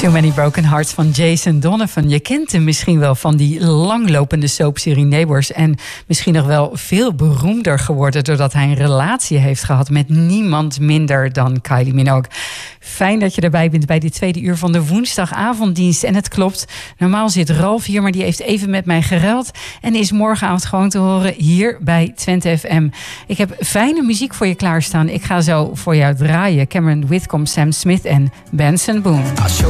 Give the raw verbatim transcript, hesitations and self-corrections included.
Too Many Broken Hearts van Jason Donovan. Je kent hem misschien wel van die langlopende soapserie Neighbours. En misschien nog wel veel beroemder geworden doordat hij een relatie heeft gehad met niemand minder dan Kylie Minogue. Fijn dat je erbij bent bij dit tweede uur van de woensdagavonddienst. En het klopt, normaal zit Ralf hier, maar die heeft even met mij geruild en is morgenavond gewoon te horen hier bij Twente F M. Ik heb fijne muziek voor je klaarstaan. Ik ga zo voor jou draaien. Cameron Whitcomb, Sam Smith en Benson Boone.